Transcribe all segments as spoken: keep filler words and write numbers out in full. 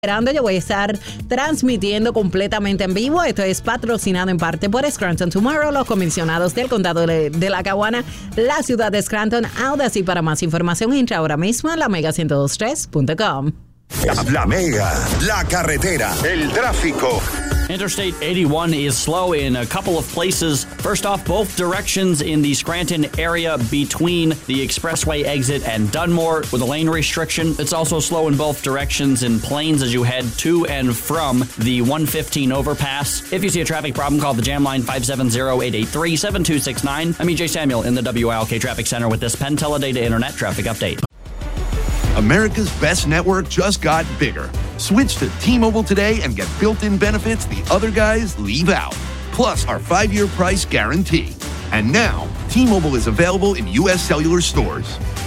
Yo voy a estar transmitiendo completamente en vivo. Esto es patrocinado en parte por Scranton Tomorrow, los comisionados del condado de, de La Caguana, la ciudad de Scranton, Audacy. Y para más información, entra ahora mismo a la mega ciento dos tres punto com. La Mega, la carretera, el tráfico. Interstate eighty-one is slow in a couple of places. First off, both directions in the Scranton area between the expressway exit and Dunmore with a lane restriction. It's also slow in both directions in Plains as you head to and from the one fifteen overpass. If you see a traffic problem, call the Jam Line five seven zero, eight eight three, seven two six nine. I'm E J Samuel in the W I L K Traffic Center with this Penn Teledata Internet Traffic Update. America's best network just got bigger. Switch to T-Mobile today and get built-in benefits the other guys leave out. Plus our five-year price guarantee. And now, T-Mobile is available in U S Cellular stores.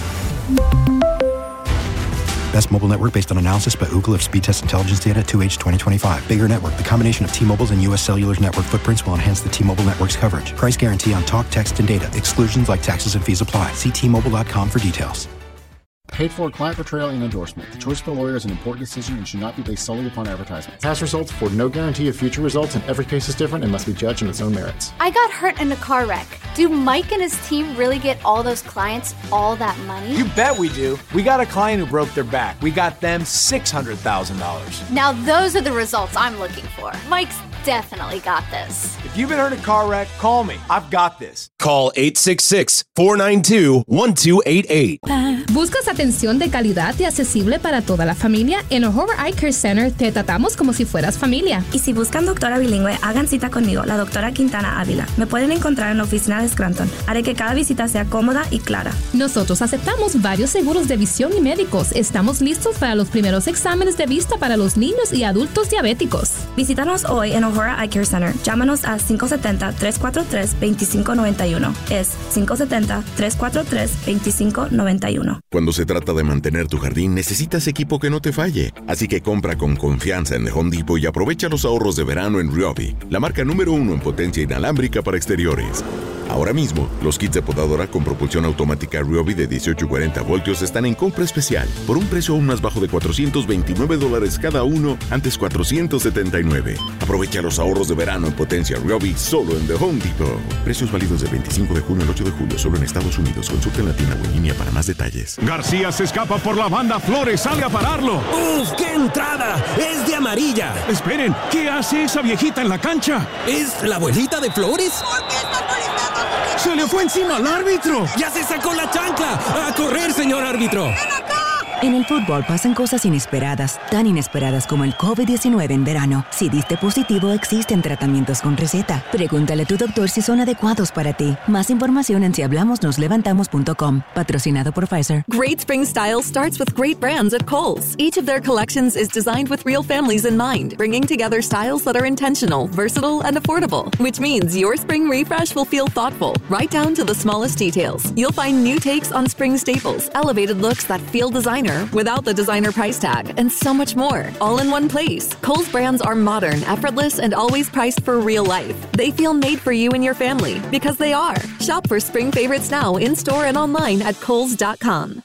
Best mobile network based on analysis by Ookla of speed test intelligence data two H twenty twenty-five. Bigger network. The combination of T-Mobile's and U S Cellular's network footprints will enhance the T-Mobile network's coverage. Price guarantee on talk, text, and data. Exclusions like taxes and fees apply. See T Mobile dot com for details. Paid for client portrayal and endorsement. The choice of a lawyer is an important decision and should not be based solely upon advertisement. Past results afford no guarantee of future results, and every case is different and must be judged on its own merits. I got hurt in a car wreck. Do Mike and his team really get all those clients all that money? You bet we do. We got a client who broke their back. We got them six hundred thousand dollars. Now those are the results I'm looking for. Mike's definitely got this. If you've been hurt in a car wreck, call me. I've got this. Call eight six six, four nine two, one two eight eight. ¿Buscas atención de calidad y accesible para toda la familia? En O'Hara Eye Care Center te tratamos como si fueras familia. Y si buscan doctora bilingüe, hagan cita conmigo, la doctora Quintana Ávila. Me pueden encontrar en la oficina de Scranton. Haré que cada visita sea cómoda y clara. Nosotros aceptamos varios seguros de visión y médicos. Estamos listos para los primeros exámenes de vista para los niños y adultos diabéticos. Visítanos hoy en O'Hara Eye Care Center. Llámanos a cinco siete cero, tres cuatro tres, dos cinco nueve uno. Es cinco siete cero, tres cuatro tres, dos cinco nueve uno. Cuando se trata de mantener tu jardín, necesitas equipo que no te falle. Así que compra con confianza en The Home Depot y aprovecha los ahorros de verano en Ryobi, la marca número uno en potencia inalámbrica para exteriores. Ahora mismo, los kits de podadora con propulsión automática Ryobi de dieciocho y cuarenta voltios están en compra especial por un precio aún más bajo de cuatrocientos veintinueve dólares cada uno, antes cuatrocientos setenta y nueve. Aprovecha los ahorros de verano en potencia Ryobi solo en The Home Depot. Precios válidos del veinticinco de junio al ocho de julio solo en Estados Unidos. Consulta en la tienda o en línea para más detalles. García se escapa por la banda. Flores sale a pararlo. ¡Uf! ¡Qué entrada! ¡Es de amarilla! Esperen, ¿qué hace esa viejita en la cancha? ¿Es la abuelita de Flores? ¿Por qué está molestando? ¡Se le fue encima al árbitro! ¡Ya se sacó la chancla! ¡A correr, señor árbitro! ¡Ven acá! En el fútbol pasan cosas inesperadas, tan inesperadas como el COVID diecinueve en verano. Si diste positivo, existen tratamientos con receta. Pregúntale a tu doctor si son adecuados para ti. Más información en si hablamos nos levantamos punto com. Patrocinado por Pfizer. Great spring style starts with great brands at Kohl's. Each of their collections is designed with real families in mind, bringing together styles that are intentional, versatile, and affordable. Which means your spring refresh will feel thoughtful, right down to the smallest details. You'll find new takes on spring staples, elevated looks that feel designer without the designer price tag, and so much more, all in one place. Kohl's brands are modern, effortless, and always priced for real life. They feel made for you and your family, because they are. Shop for spring favorites now in-store and online at kohls dot com.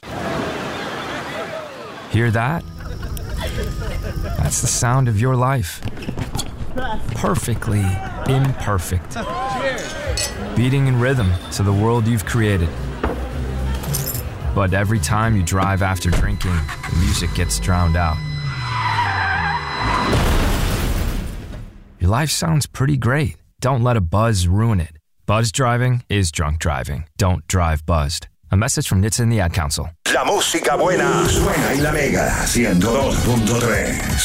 Hear that? That's the sound of your life. Perfectly imperfect. Beating in rhythm to the world you've created. But every time you drive after drinking, the music gets drowned out. Your life sounds pretty great. Don't let a buzz ruin it. Buzz driving is drunk driving. Don't drive buzzed. A message from N H T S A and the Ad Council. La música buena suena en La Mega ciento dos punto tres.